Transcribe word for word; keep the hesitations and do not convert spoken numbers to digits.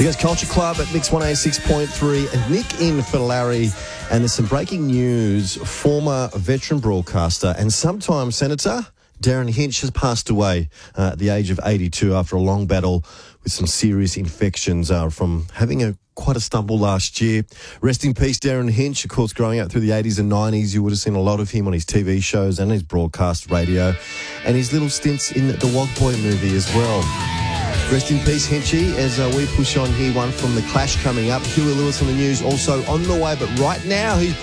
Here goes Culture Club at Mix one eighty-six point three. And Nick in for Larry. And there's some breaking news. Former veteran broadcaster and sometime Senator Darren Hinch has passed away uh, at the age of eighty-two after a long battle with some serious infections uh, from having a quite a stumble last year. Rest in peace, Darren Hinch. Of course, growing up through the eighties and nineties, you would have seen a lot of him on his T V shows and his broadcast radio and his little stints in the Wog Boy movie as well. Rest in peace, Hinchy, as uh, we push on here. One from The Clash coming up. Huey Lewis on the news also on the way, but right now he's